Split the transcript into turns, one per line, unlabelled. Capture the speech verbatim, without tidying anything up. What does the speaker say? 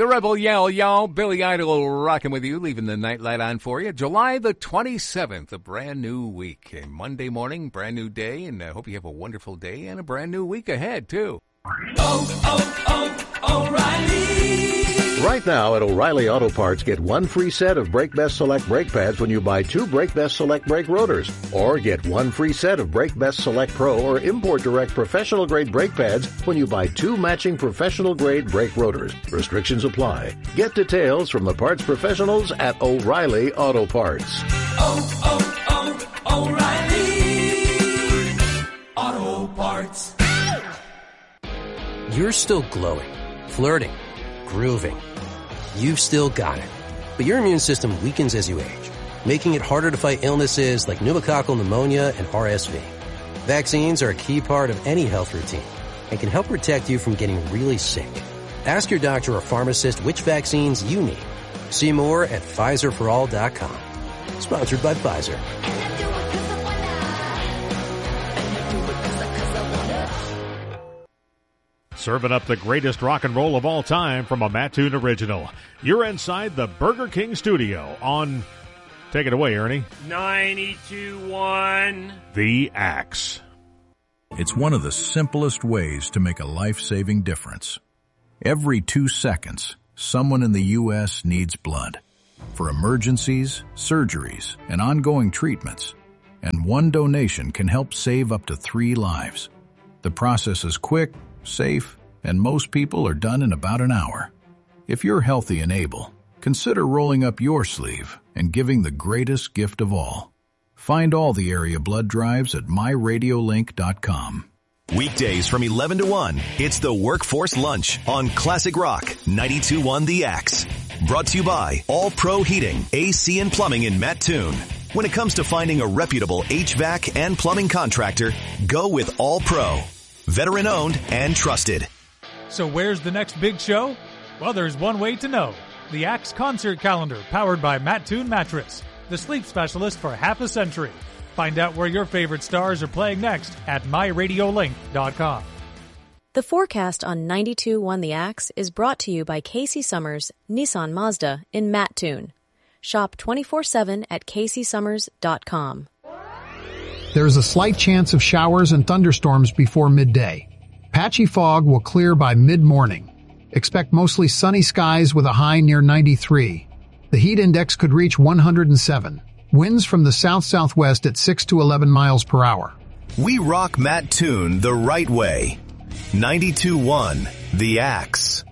The Rebel Yell Y'all, Billy Idol rocking with you, leaving the nightlight on for you. July the twenty-seventh, a brand new week. A Monday morning, brand new day, and I hope you have a wonderful day and a brand new week ahead, too.
Oh, oh, oh, O'Reilly!
Right now at O'Reilly Auto Parts, get one free set of Brake Best Select brake pads when you buy two Brake Best Select brake rotors. Or get one free set of Brake Best Select Pro or Import Direct professional grade brake pads when you buy two matching professional grade brake rotors. Restrictions apply. Get details from the parts professionals at O'Reilly Auto Parts.
Oh, oh, oh, O'Reilly Auto Parts.
You're still glowing, flirting, grooving. You've still got it. But your immune system weakens as you age, making it harder to fight illnesses like pneumococcal pneumonia and R S V. Vaccines are a key part of any health routine and can help protect you from getting really sick. Ask your doctor or pharmacist which vaccines you need. See more at Pfizer for all dot com. Sponsored by Pfizer.
Serving up the greatest rock and roll of all time from a Mattoon original. You're inside the Burger King studio on... Take it away, Ernie.
ninety-two point one
The Axe.
It's one of the simplest ways to make a life-saving difference. Every two seconds, someone in the U S needs blood. For emergencies, surgeries, and ongoing treatments. And one donation can help save up to three lives. The process is quick, safe, and most people are done in about an hour. If you're healthy and able, consider rolling up your sleeve and giving the greatest gift of all. Find all the area blood drives at my radio link dot com.
Weekdays from eleven to one, it's the Workforce Lunch on Classic Rock ninety-two point one The Axe. Brought to you by All Pro Heating, A C and Plumbing in Mattoon. When it comes to finding a reputable H V A C and plumbing contractor, go with All Pro. Veteran owned and trusted.
So where's the next big show? Well, there's one way to know. The Axe Concert Calendar, powered by Mattoon Mattress, the sleep specialist for half a century. Find out where your favorite stars are playing next at my radio link dot com.
The forecast on ninety-two point one The Axe is brought to you by Casey Summers, Nissan Mazda in Mattoon. Shop twenty-four seven at casey summers dot com.
There is a slight chance of showers and thunderstorms before midday. Patchy fog will clear by mid-morning. Expect mostly sunny skies with a high near ninety-three. The heat index could reach one hundred seven. Winds from the south-southwest at six to eleven miles per hour.
We rock Mattoon the right way. ninety-two point one The Axe.